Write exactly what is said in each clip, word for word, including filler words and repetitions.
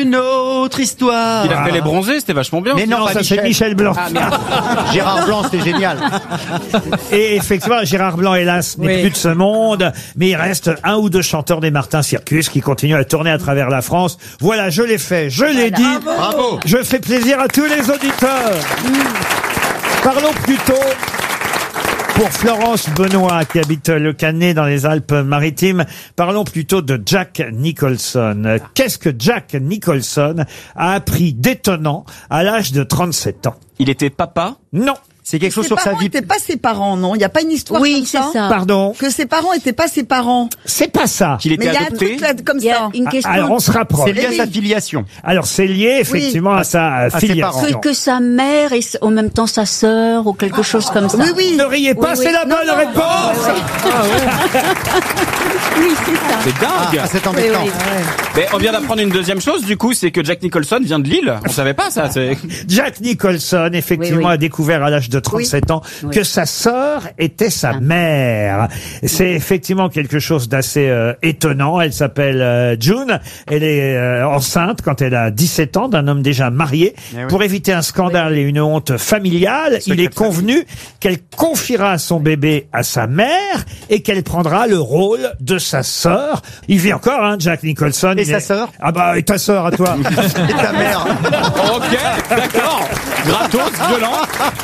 Une autre histoire. Il a fait les bronzés, c'était vachement bien. Mais non, Non, ça ça c'est c'est Michel Blanc. Ah merde. Gérard Blanc, c'était génial. Et effectivement, Gérard Blanc, hélas, n'est Oui. plus de ce monde, mais il reste un ou deux chanteurs des Martin Circus qui continuent à tourner à travers la France. Voilà, je l'ai fait, je l'ai dit. Bravo. Je fais plaisir à tous les auditeurs. Parlons plutôt pour Florence Benoît, qui habite Le Canet dans les Alpes-Maritimes. Parlons plutôt de Jack Nicholson. Qu'est-ce que Jack Nicholson a appris d'étonnant à l'âge de trente-sept ans? Il était papa. Non. C'est quelque chose Ses sur sa parents vie. n'étaient pas ses parents, non? Il n'y a pas une histoire Oui, comme c'est ça, ça. Pardon. que ses parents n'étaient pas ses parents. C'est pas ça. Qu'il Mais était il y a un adopté. truc là comme Il y a ça. une question. Alors on se rapproche. C'est lié à Oui. sa filiation. Alors c'est lié effectivement à sa euh, ses filiation. parents. que, que sa mère et en même temps sa sœur ou quelque chose comme ça. Oui, oui. Ne riez pas, Oui, c'est oui. la Non, bonne non. réponse. Oui, c'est ça. C'est dingue. Ah, c'est Oui, embêtant. oui. Mais on vient d'apprendre une deuxième chose, du coup, c'est que Jack Nicholson vient de Lille. On savait pas ça. C'est... Jack Nicholson, effectivement, Oui, oui. a découvert à l'âge de trente-sept ans Oui. que sa sœur était sa mère. C'est effectivement quelque chose d'assez euh, étonnant. Elle s'appelle euh, June. Elle est euh, enceinte quand elle a dix-sept ans d'un homme déjà marié. Eh oui. Pour éviter un scandale et une honte familiale, il est convenu qu'elle confiera son bébé à sa mère et qu'elle prendra le rôle de sa sœur. Il vit encore, hein, Jack Nicholson. Et Il sa est- sœur Ah bah, et ta sœur à toi. Et ta mère. Ok, d'accord. Gratos, violent.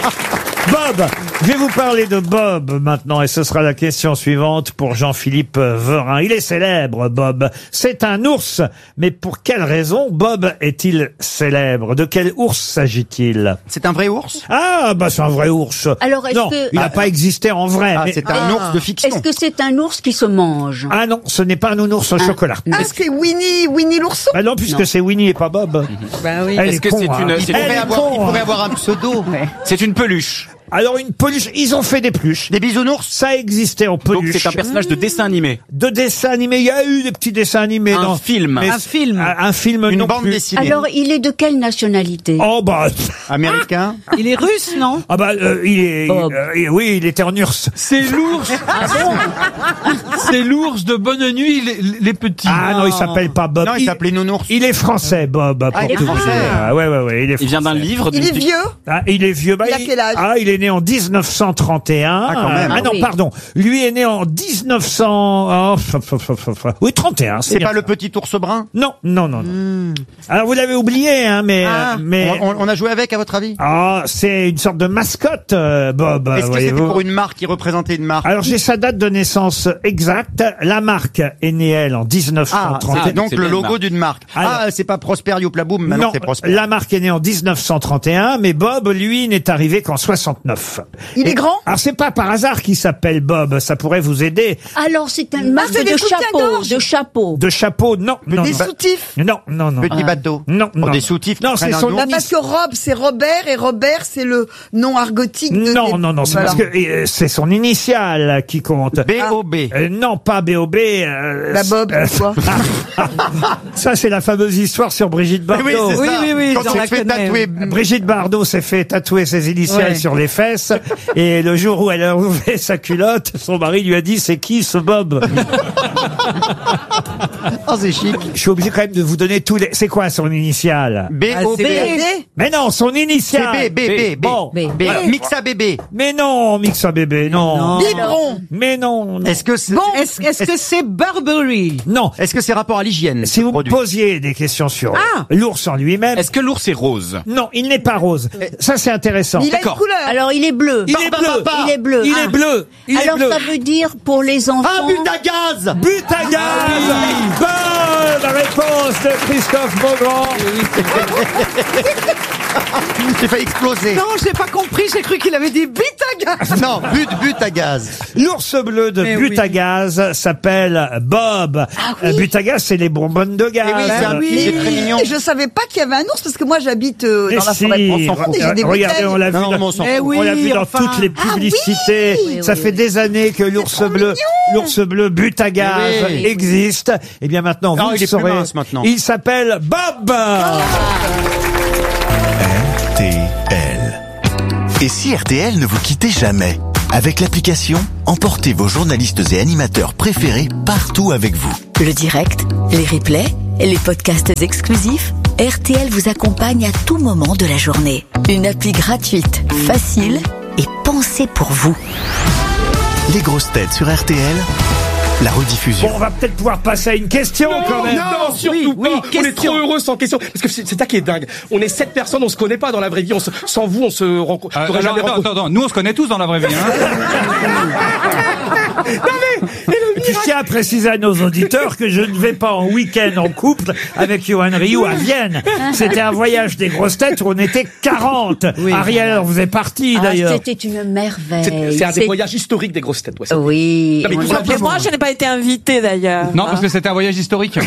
Bob, je vais vous parler de Bob maintenant et ce sera la question suivante pour Jean-Philippe Verin. Il est célèbre, Bob. C'est un ours. Mais pour quelle raison Bob est-il célèbre? De quel ours s'agit-il? C'est un vrai ours. Ah, bah c'est un vrai ours. Alors, est-ce non, que- il n'a pas existé en vrai. Ah, mais- c'est un ours de fiction. Est-ce que c'est un ours qui se mange? Ah non, ce n'est pas un ours au chocolat. Ah, c'est Winnie, Winnie l'ourson. Bah non, puisque Non. c'est Winnie et pas Bob. Bah oui. Elle Est-ce est que con, c'est hein. une- Il c'est Elle pourrait, est avoir, con, il hein. pourrait avoir un pseudo. C'est une peluche. Alors une peluche, ils ont fait des peluches. Des bisounours. Ça existait en Donc peluche. c'est un personnage de dessin animé. De dessins animés, il y a eu des petits dessins animés. Un dans- film. mais Un c'est- film. Un, un film Une non bande plus. dessinée. Alors, il est de quelle nationalité? Oh bah, Américain. Il est russe, non? ah bah, euh, il est, Bob. euh, il- oui, il était en URSS. C'est l'ours. Ah bon? C'est l'ours de Bonne Nuit, les, les petits. Ah non, il s'appelle pas Bob. Non, il s'appelait Nounours. il est français, Bob. Pour il est tout vous français. dire. Ah, ouais, ouais, ouais, il est Il vient d'un français. livre. Il d'une est fic- vieux. Ah, il est vieux. Bah, Il a quel âge Ah, il est né en dix-neuf cent trente et un. Ah, quand même. Ah non, Oui. pardon. Lui est né en dix-neuf cents. Oh, oui, trente et un. C'est bien pas ça. le petit ours brun. Non, non, non, non. Alors vous l'avez oublié, hein, mais, Ah. euh, mais. On, on- on a joué avec, à votre avis? Ah, c'est une sorte de mascotte, euh, Bob. Est-ce que c'était voyez-vous. pour une marque qui représentait une marque? Alors j'ai sa date de naissance exacte. La marque est née elle en dix-neuf cent Ah, trente et un. c'est donc c'est le bien une logo marque. d'une marque. Alors- Ah, c'est pas Prosper Youpla Boom, maintenant Non, c'est Prosper. la marque est née en dix-neuf cent trente et un, mais Bob, lui, n'est arrivé qu'en soixante-neuf. Il est grand? Alors c'est pas par hasard qu'il s'appelle Bob, ça pourrait vous aider. Alors, c'est une marque c'est des de soutiens-gorge. chapeau, de chapeau. De chapeau, non, non, Des non. soutifs. Non, non, non. Petit bateau. Non, Pour non. des soutifs. Non, qui c'est prennent son un Bah, ours. parce que Rob, c'est Robert, et Robert, c'est le nom argotique. de- Non, non, non, c'est Voilà. parce que euh, c'est son initiale qui compte. B O B. Euh, non, pas B O B. Euh, Bah, Bob, euh, quoi. ça, c'est la fameuse histoire sur Brigitte Mais Bardot. oui, c'est ça. oui, oui, Quand j'en on la se fait connais, tatouer. Brigitte Bardot s'est fait tatouer ses initiales Ouais. sur les fesses et le jour où elle a ouvert sa culotte, son mari lui a dit c'est qui ce Bob? Oh, c'est chic. Je suis obligé quand même de vous donner tous les... C'est quoi son initiale? B O B. B D. Mais non, son C'est initiale. B, B, B, B. Bon. B. B. Mixa bébé. Mais non, Mixa bébé, non. Biberon. Mais non, non. Est-ce que c'est, Bon, est-ce, est-ce que c'est Burberry? Non. est-ce que c'est rapport à l'hygiène? Si ce vous me produit posiez des questions sur Ah. l'ours en lui-même, Est-ce que l'ours est rose? non, il n'est pas rose. Ça, c'est intéressant. Il a une D'accord. couleur. Alors, il est bleu. Il est bleu. Il est bleu. Il Ah. est bleu. Il Alors, est bleu. ça veut dire pour les enfants. Ah, but à gaz! But à gaz. Bonne réponse de Christophe Beaugrand. J'ai failli exploser. Non, j'ai pas compris, j'ai cru qu'il avait dit bitaga. Non, but, but à gaz. L'ours bleu de Mais but oui. à gaz s'appelle Bob. Euh, But à gaz, c'est les bonbonnes de gaz. Eh oui, c'est un- Oui, il est très mignon. et je savais pas qu'il y avait un ours parce que moi j'habite euh, Et dans la si, forêt de on s'en France fout. et j'ai des regardez, bouteilles. on l'a vu, Non, dans- mais on s'en Eh fout. on l'a vu oui, dans enfin. toutes les Ah publicités. oui, Ça oui, fait oui. des années que l'ours bleu, l'ours bleu but à gaz Oui. existe. Et bien maintenant, vous Non, le il est plus saurez. mince maintenant. Il s'appelle Bob. R T L. Et si R T L ne vous quittait jamais? Avec l'application, emportez vos journalistes et animateurs préférés partout avec vous. Le direct, les replays, les podcasts exclusifs, R T L vous accompagne à tout moment de la journée. Une appli gratuite, facile et pensée pour vous. Les grosses têtes sur R T L, la rediffusion. Bon, on va peut-être pouvoir passer à une question quand même. Non, surtout oui, pas. oui, On est trop heureux sans question. Parce que c'est c'est ça qui est dingue. On est sept personnes, on se connaît pas dans la vraie vie. On se, sans vous, on se rencontre. Euh, attends, attends, attends, attends, nous on se connaît tous dans la vraie vie. Hein. Et puis je tiens à préciser à nos auditeurs que je ne vais pas en week-end en couple avec Johan Rioux à Vienne. C'était un voyage des grosses têtes où on était quarante. Oui. Ariel, alors vous êtes parti Ah, d'ailleurs. c'était une merveille. C'est c'est un des C'est- voyages historiques des grosses têtes. Ouais, c'est- Oui. Non, mais on tout a- ça, Mais moi, je n'ai pas été invitée d'ailleurs. Non, parce que c'était un voyage historique.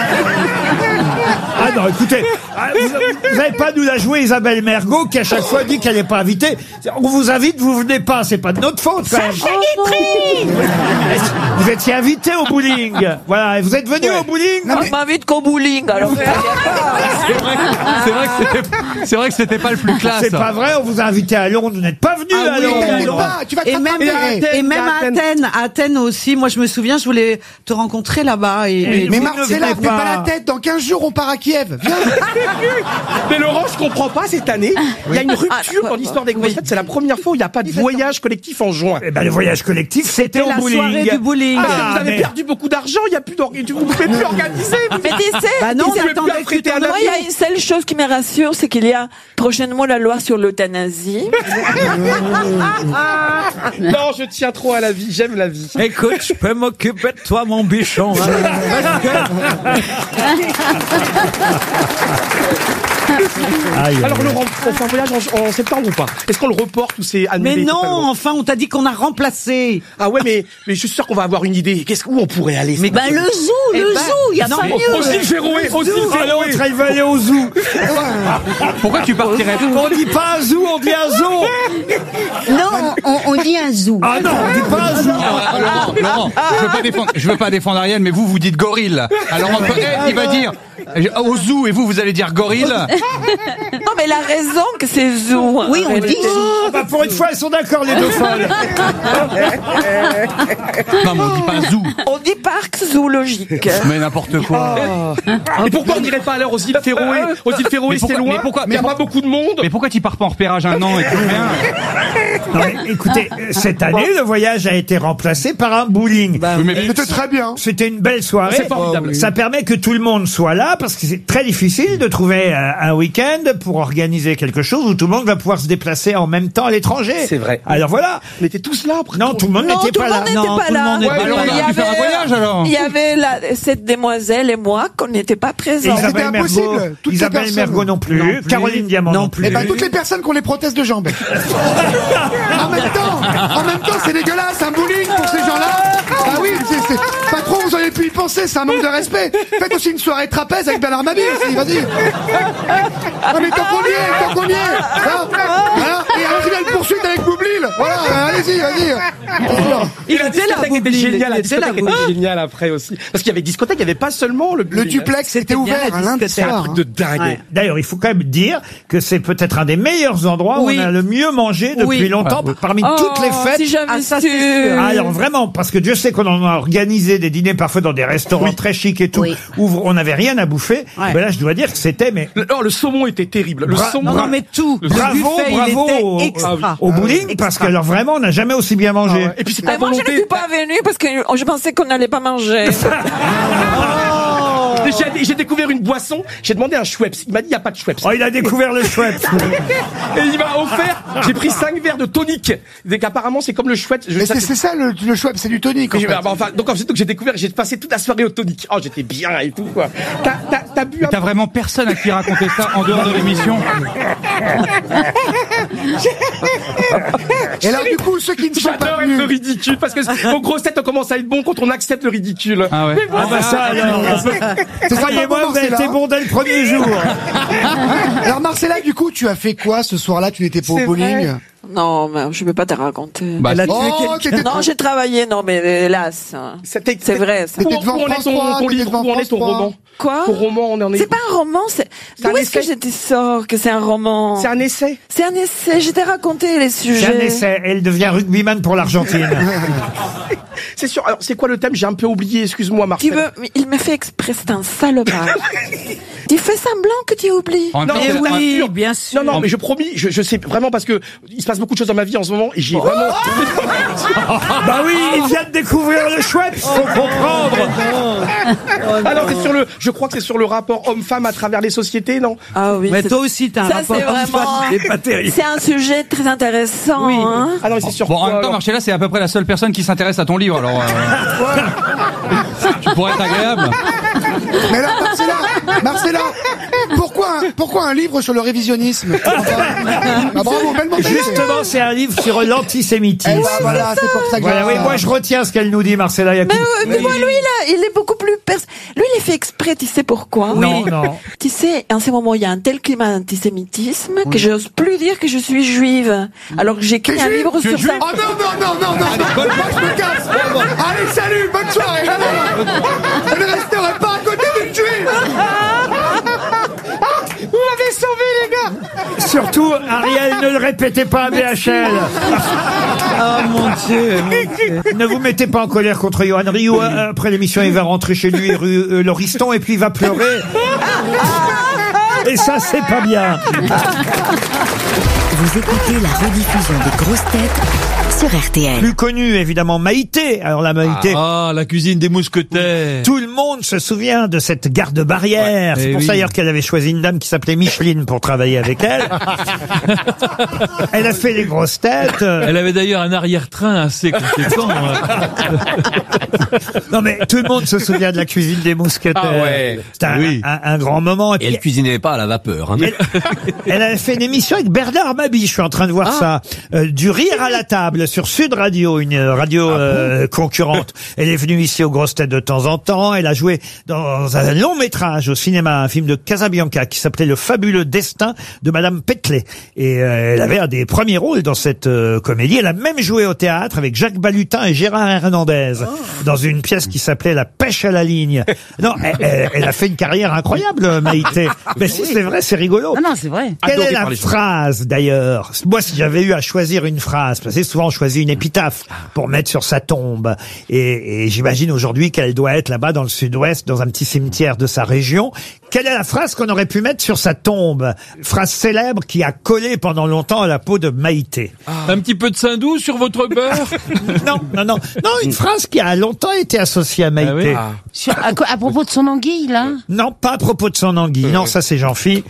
Ah non, écoutez, ah, vous n'allez pas nous la jouer Isabelle Mergo qui à chaque fois dit qu'elle n'est pas invitée. On vous invite, vous venez pas, c'est pas de notre faute quand même. Vous étiez invité au bowling. Voilà, et vous êtes venu au bowling. On m'invite qu'au bowling, alors. C'est vrai, que- c'est vrai que c'était, c'est vrai que c'était pas le plus classe. C'est pas vrai, on vous a invité à Londres, vous n'êtes pas venu Ah à oui, Londres. non. Ah, tu vas te Et même, rattraper. et même à Athènes. Athènes, à Athènes aussi. Moi, je me souviens, je voulais te rencontrer là-bas. Et, Et et Mais vous Marcella, ne fais venez pas pas. la tête. Dans quinze jours, on part à Kiev. Viens. Mais Laurent, je comprends pas cette année. Il y a une rupture Ah, dans l'histoire des grosses têtes. C'est la première fois où il n'y a pas de voyage collectif en juin. Eh ben, le voyage collectif, c'était au la bowling. soirée du bowling. Ah, Ah, vous avez mais- perdu beaucoup d'argent, il y a plus d'organisation, vous ne pouvez plus organiser. vous- Mais tu sais, Bah non, tu sais, pouvez plus j'attendais que tu affréter t'en un moi, il y a avion. une seule chose qui me rassure, c'est qu'il y a prochainement la loi sur l'euthanasie. Non, je tiens trop à la vie, j'aime la vie. Écoute, je peux m'occuper de toi, mon bichon. Aïe, Alors aïe, Laurent, on fait un voyage en, en septembre ou pas? Est-ce qu'on le reporte ou c'est annulé Mais non, totalement enfin, on t'a dit qu'on a remplacé. Ah ouais, mais, mais je suis sûr qu'on va avoir une idée. Qu'est-ce où on pourrait aller? Mais Ben, le zoo, Eh le ben, zoo, il y a non, pas mais- mieux. Aux îles Féroé, aux îles Ah, l'autre, Féroé. elle veut aller au zoo. Pourquoi tu partirais? On dit pas un zoo, on dit un zoo. Non, on, on dit un zoo. Ah non, on dit pas un zoo. Ah, Laurent, Laurent, je veux pas défendre, je veux pas défendre Ariel, mais vous, vous dites gorille. Alors on peut, eh, il va dire au zoo et vous, vous allez dire gorille. Non, mais elle a raison que c'est zoo. Oui, on dit zoo. Ah bah, pour une fois, elles sont d'accord, les deux folles. Non, mais on dit pas zoo. On dit parc zoologique. Mais n'importe quoi. Et pourquoi on n'irait pas alors aux îles Féroé? Aux îles Féroé, Mais c'est pourquoi- loin. mais pourquoi- Il n'y a pas beaucoup de monde. Mais pourquoi tu pars pas en repérage un an et tout rien? Non, mais écoutez, cette année, le voyage a été remplacé par un bowling. Oui, mais- C'était très bien. C'était une belle soirée. C'est formidable. Ça permet que tout le monde soit là parce que c'est très difficile de trouver euh, un week-end pour organiser quelque chose où tout le monde va pouvoir se déplacer en même temps à l'étranger. C'est vrai. Alors voilà. On était tous là après. Non, tout le monde Non, n'était tout pas le là. monde n'était Non, pas tout le là. monde n'était Ouais, pas alors, là. on Il y aurait pu faire un voyage, alors. Il y avait la, cette demoiselle et moi qu'on n'était pas présents. C'était Isabelle Mergo, impossible. Toutes ces Isabelle personnes. Mergo non plus. Non plus. Caroline Diamant non, Non plus. Eh ben, toutes les personnes qui ont les prothèses de jambes. en même temps, en même temps, c'est dégueulasse, un bowling pour ces gens-là. Ah oui, c'est, c'est, patron, vous auriez pu y penser, c'est un manque de respect. Faites aussi une soirée trapèze avec Bernard Mabille aussi, vas-y. Ah mais tant qu'on y est, tant qu'on y est. Hein, hein, et un final poursuite avec Boublil. Voilà, allez-y, vas-y. Et la était là, discothèque était Boublil, géniale, la il était là, discothèque était géniale après aussi. Parce qu'il y avait discothèque, il n'y avait pas seulement le Le bowling. duplex était bien ouvert la un lundi discothèque. C'est un soir. truc de dingue. Ouais. D'ailleurs, il faut quand même dire que c'est peut-être un des meilleurs endroits Oui. où on a le mieux mangé depuis Oui. longtemps, parmi toutes les fêtes. Si j'avais Ah, ça, su. c'est sûr. Ah, alors vraiment, parce que Dieu sait qu'on en a organisé des dîners parfois dans des restaurants très chics et tout, Oui. où on n'avait rien à bouffer. Ouais. Ben là, je dois dire que c'était mais Le, oh, le saumon était terrible. Le Bra- saumon. Non, non, mais tout. Le bravo, buffet, bravo il au, était extra. au bowling, parce que alors vraiment, on n'a jamais aussi bien mangé. Ah ouais. Et puis c'est Mais pas moi, je ne volonté. suis pas venue parce que je pensais qu'on n'allait pas manger. J'ai, j'ai découvert une boisson. J'ai demandé un Schweppes. Il m'a dit il n'y a pas de Schweppes. Oh, il a découvert le chouette. Et il m'a offert. J'ai pris cinq verres de tonic. Donc apparemment c'est comme le Schweppes. Je Mais sais- c'est, c'est ça le, le Schweppes, c'est du tonic. En Mais j'ai- fait. bah, enfin, donc ensuite donc j'ai découvert, j'ai passé toute la soirée au tonic. Oh j'étais bien et tout quoi. T'as, t'as, t'as bu un T'as vraiment personne à qui raconter ça en dehors de l'émission. Et alors du coup, ceux qui ne sont J'adore pas être le venus. ridicule parce que aux grosses têtes on commence à être bon quand on accepte le ridicule. Ah ouais. Ah bah ça alors, C'est ça, croyez-moi, Marcella. vous avez été bon dès le premier jour. Alors Marcella, du coup, tu as fait quoi ce soir-là? Tu n'étais pas C'est au bowling? vrai. Non, mais je ne peux pas te raconter. Bah, Elle a tué Oh, quelqu'un. t'étais, Non, j'ai travaillé, non, mais hélas. C'était- C'est vrai, ça. Où, T'étais devant où en est France ton, trois, ton t'étais livre, devant où en est ton France trois. roman? Quoi? Ton roman, on en est. C'est pas un roman, c'est. C'est un D'où est-ce que essai. je te sors que c'est un roman? C'est un essai. C'est un essai, je t'ai raconté les C'est sujets. un essai. Elle devient rugbyman pour l'Argentine. C'est sûr. Alors c'est quoi le thème? J'ai un peu oublié. Excuse-moi, Marcel. Tu veux, mais il me fait exprès, c'est un salopard. Tu fais semblant que tu oublies. En même Non, temps, mais c'est- oui, bien sûr. Non, non, mais je promis, je, je sais vraiment parce que il se passe beaucoup de choses dans ma vie en ce moment et j'ai vraiment. Bah oui, il vient de découvrir le Schweppes, faut comprendre. Alors c'est sur le, je crois que c'est sur le rapport homme-femme à travers les sociétés, non? Ah oui. Mais c'est- toi aussi, t'as un Ça, rapport c'est homme-femme, vraiment. c'est pas terrible. C'est un sujet très intéressant. Oui. Hein. Ah non, mais c'est sur Bon, en quoi, même temps, alors Marcella, c'est à peu près la seule personne qui s'intéresse à ton livre, alors. euh, tu pourrais être agréable. Mais là, Marcella, Marcella, pourquoi, un- pourquoi un livre sur le révisionnisme? Ah, bravo, belle montée. Justement, c'est un livre sur Eh l'antisémitisme. ben, voilà, c'est pour ça que Voilà, j'ai oui, dit ça. moi je retiens ce qu'elle nous dit, Marcella Yacoub. Mais, euh, mais moi, lui, là, il est beaucoup plus pers... Lui, il est fait exprès, tu sais pourquoi? Non, non. Tu sais, en ce moment, il y a un tel climat d'antisémitisme que j'ose plus dire que je suis juive. Alors que j'écris T'es un juive livre Tu es sur ça. juive Oh non, non, non, non, non, non, moi je me casse. Allez, salut, bonne soirée. Je ne resterai pas à côté d'une juive. Vous m'avez sauvé, les gars! Surtout, Ariel, ne le répétez pas à B H L. Oh mon Dieu. Ne vous mettez pas en colère contre Johan Rioux. Euh, Après l'émission, il va rentrer chez lui, rue euh, Lauriston, et puis il va pleurer. Et ça, c'est pas bien. Vous écoutez la rediffusion des grosses têtes sur R T L. Plus connu, évidemment, Maïté. Alors la Maïté... Ah, la cuisine des mousquetaires. Tout le monde se souvient de cette garde-barrière. Ouais, C'est eh pour oui. ça d'ailleurs qu'elle avait choisi une dame qui s'appelait Micheline pour travailler avec elle. Elle a fait les grosses têtes. Elle avait d'ailleurs un arrière-train assez conséquent. hein. Non mais tout le monde se souvient de la cuisine des mousquetaires. Ah ouais. C'était un, Oui. un- un grand moment. Et Et puis, elle cuisinait pas à la vapeur. Hein. elle, elle avait fait une émission avec Bernard Mabie, je suis en train de voir ça. Euh, du rire à la table sur Sud Radio, une radio euh, concurrente. Elle est venue ici aux grosses têtes de temps en temps. Elle a joué dans un long métrage au cinéma, un film de Casabianca qui s'appelait Le fabuleux destin de Madame Petley. Et euh, elle avait un des premiers rôles dans cette euh, comédie. Elle a même joué au théâtre avec Jacques Balutin et Gérard Hernandez dans une pièce qui s'appelait La pêche à la ligne. Non, elle, elle- elle a fait une carrière incroyable, Maïté. Mais si c'est vrai, c'est rigolo. Non, non, c'est vrai. Quelle Adoré est la par les gens. phrase d'ailleurs? Moi, si j'avais eu à choisir une phrase, parce que souvent on choisit une épitaphe pour mettre sur sa tombe, et, et j'imagine aujourd'hui qu'elle doit être là-bas dans le sud-ouest, dans un petit cimetière de sa région. Quelle est la phrase qu'on aurait pu mettre sur sa tombe? Phrase célèbre qui a collé pendant longtemps à la peau de Maïté. Un petit peu de Saint-Doux sur votre beurre. Non, non, non, non, une phrase qui a longtemps été associée à Maïté. Ah Sur- à, quoi- à propos de son anguille, là. Non, pas à propos de son anguille. Non, ça c'est Jean-Phi.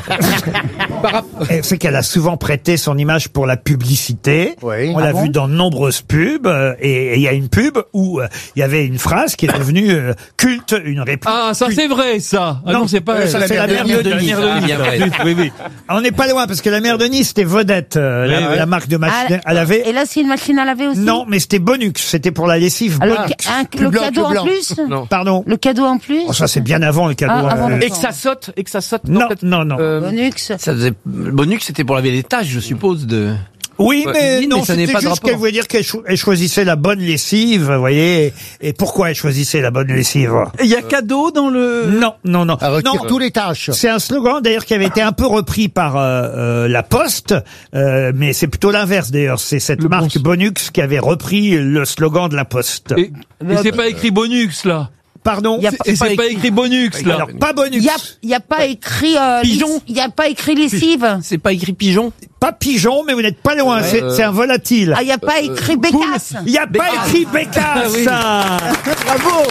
Et c'est qu'elle a souvent prêté son image pour la publicité. Oui. On Ah l'a bon vu dans de nombreuses pubs. euh, Et et il y a une pub où euh, il y avait une phrase qui est devenue euh, culte, une réplique. Ah, ça c'est vrai, ça. Ah non, Non, c'est pas euh, elle. ça, c'est la mère de La Nice. mère de Ah, Nice. bien vrai. Oui, oui. On n'est pas loin parce que la mère de Nice c'était Vedette, euh, la, Oui, oui. la marque de machine Ah, à laver. Et là, c'est une machine à laver aussi. Non, mais c'était Bonux. C'était pour la lessive Ah, le, Bonux. ca- un- Plus le blanc, cadeau plus en blanc. plus. Non. Pardon. Le cadeau en plus. Oh, ça c'est bien avant le cadeau. Ah, avant euh, le- Et que ça saute, et que ça saute. Non, peut-être- non, non. Euh, Bonux. Ça faisait... Le bonus, c'était pour laver les tâches, je suppose, de... Oui, Ouais. mais Mais non, ça n'est c'était pas de juste rapport. qu'elle voulait dire qu'elle cho- elle choisissait la bonne lessive, vous voyez. Et, et pourquoi elle choisissait la bonne lessive? Il y a cadeau dans le. Non, non, non. Elle retire Non, tous les tâches. c'est un slogan d'ailleurs qui avait été un peu repris par euh, euh, la Poste, euh, mais c'est plutôt l'inverse d'ailleurs. C'est cette Le marque bon- Bonux qui avait repris le slogan de la Poste. Et, et c'est pas écrit Bonux, là. Pardon. Y a Et c'est pas écrit Bonux, là. Alors pas Bonux, Il y a, il y a pas écrit. Euh, Pigeon. lis- Il y a pas écrit lessive. C'est pas écrit pigeon? pas pigeon, mais vous n'êtes pas loin. C'est c'est un volatile. Ah, il y a pas écrit bécasse. Il n'y a pas écrit Bécasse. Bravo.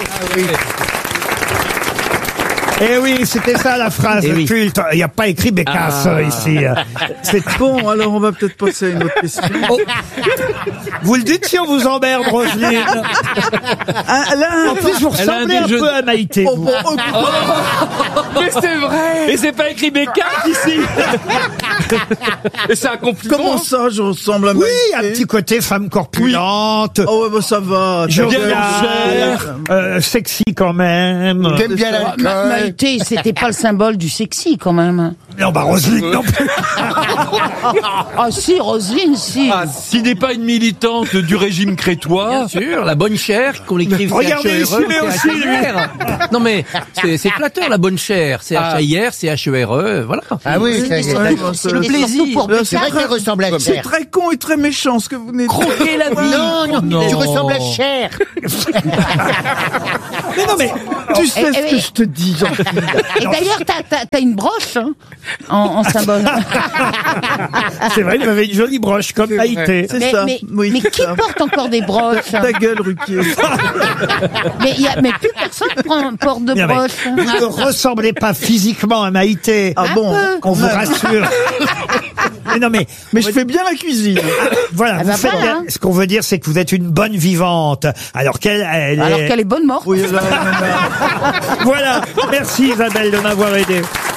Eh oui, c'était ça la phrase Eh oui. culte. Il n'y a pas écrit Bécasse Ah. euh, ici. C'est Bon, alors on va peut-être passer à une autre question. Vous le dites si on vous emmerde, Roselyne. En plus, vous Elle a un ressemblez un déjeuner- peu à Maïté. vous. Mais c'est vrai! Et c'est pas écrit Bécasse ici. Et c'est un compliment! Comment ça, je ressemble à Oui, un petit côté femme corpulente. Oh ouais, bah ça va. Joviale, euh, sexy quand même. T'aimes bien l'alcool. Maïté, c'était pas le symbole du sexy quand même. Non, bah Roselyne non plus. Ah si, Roselyne, si. Ah, s'il n'est pas une militante du régime crétois. Bien sûr, la bonne chair, qu'on l'écrive Regardez, C H E R E, il suivait ou aussi, C H I R. Non mais, c'est c'est flatteur, la bonne chair. C H I R, C H E R E, voilà. Ah oui, ça y est. C'est C'est le plaisir. C'est vrai qu'elle ressemble à Cher. C'est très con et très méchant ce que vous venez de Croquer la vie. Non, non, Non. tu ressembles à Cher. Mais non, mais Tu sais Eh, ce eh, que eh. je te dis, Jean-Philippe. Et d'ailleurs, t'as, t'as, t'as une broche hein, en, en symbole. c'est vrai, vous avez une jolie broche comme Maïté. C'est mais, ça. mais, Oui, mais c'est qui ça. porte encore des broches Ta gueule, Ruquier. mais, y a, mais plus personne prend, porte de Non, mais broche. vous ne ressemblez pas physiquement à Maïté. Ah bon peu. Qu'on vous rassure. Mais non, mais Mais je fais bien la cuisine. voilà, Ah vous bah faites voilà. bien- ce qu'on veut dire, c'est que vous êtes une bonne vivante. Alors qu'elle, elle Alors est... qu'elle est bonne morte. Oui, là, là, là. Voilà. Merci Isabelle de m'avoir aidé.